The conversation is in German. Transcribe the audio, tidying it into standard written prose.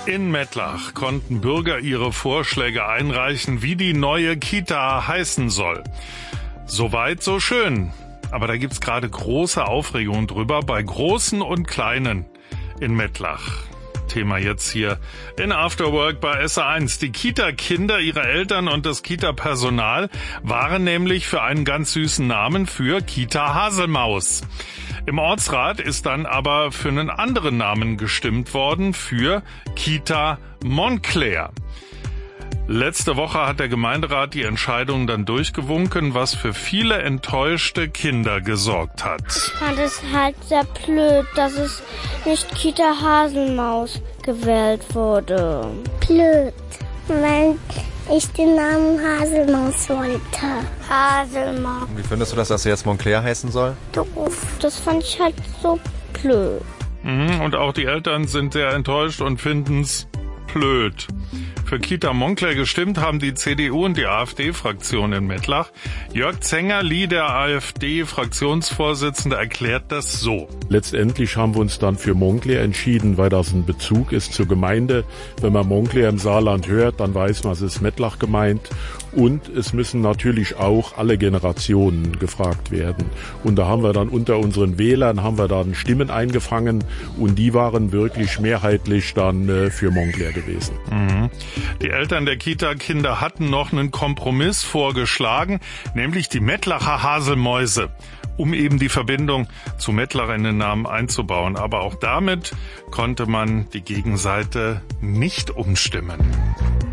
In Mettlach konnten Bürger ihre Vorschläge einreichen, wie die neue Kita heißen soll. Soweit, so schön. Aber da gibt's gerade große Aufregung drüber bei Großen und Kleinen in Mettlach. Thema jetzt hier in After Work bei SA1. Die Kita-Kinder, ihre Eltern und das Kita-Personal waren nämlich für einen ganz süßen Namen für Kita Haselmaus. Im Ortsrat ist dann aber für einen anderen Namen gestimmt worden, für Kita Montclair. Letzte Woche hat der Gemeinderat die Entscheidung dann durchgewunken, was für viele enttäuschte Kinder gesorgt hat. Ich fand es halt sehr blöd, dass es nicht Kita Haselmaus gewählt wurde. Blöd, weil ich den Namen Haselmaus wollte. Haselmaus. Wie findest du das, dass er jetzt Montclair heißen soll? Doof. Das fand ich halt so blöd. Und auch die Eltern sind sehr enttäuscht und finden's blöd. Für Kita Montclair gestimmt haben die CDU und die AfD-Fraktion in Mettlach. Jörg Zengerli, der AfD-Fraktionsvorsitzende, erklärt das so. Letztendlich haben wir uns dann für Montclair entschieden, weil das ein Bezug ist zur Gemeinde. Wenn man Montclair im Saarland hört, dann weiß man, es ist Mettlach gemeint. Und es müssen natürlich auch alle Generationen gefragt werden. Und da haben wir dann unter unseren Wählern Stimmen eingefangen und die waren wirklich mehrheitlich dann für Montclair gewesen. Die Eltern der Kita-Kinder hatten noch einen Kompromiss vorgeschlagen, nämlich die Mettlacher Haselmäuse, um eben die Verbindung zu Mettlach in den Namen einzubauen. Aber auch damit konnte man die Gegenseite nicht umstimmen.